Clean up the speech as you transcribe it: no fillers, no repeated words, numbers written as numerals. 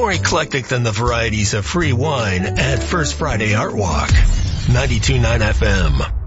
more eclectic than the varieties of free wine at First Friday Art Walk. 92.9 FM.